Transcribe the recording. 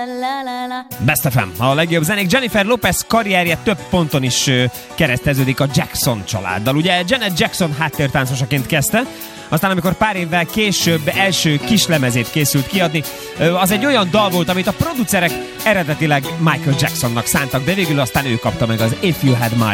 Best FM, a legjobb zenék. Jennifer Lopez karrierje több ponton is kereszteződik a Jackson családdal. Ugye Janet Jackson háttértáncosaként kezdte, aztán amikor pár évvel később első kislemezét készült kiadni, az egy olyan dal volt, amit a producerek eredetileg Michael Jacksonnak szántak, de végül aztán ő kapta meg az If You Had My